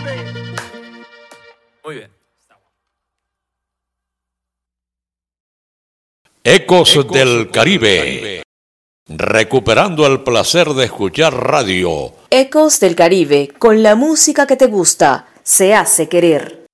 Muy bien. Ecos del Caribe. Recuperando el placer de escuchar radio. Ecos del Caribe, con la música que te gusta, se hace querer.